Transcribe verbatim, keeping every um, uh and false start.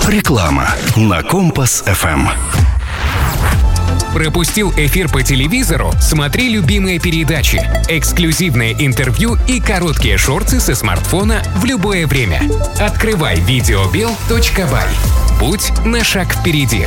Реклама на Компас эф эм. Пропустил эфир по телевизору? Смотри любимые передачи, эксклюзивные интервью и короткие шорты со смартфона в любое время. Открывай видеобел точка бай. Будь на шаг впереди.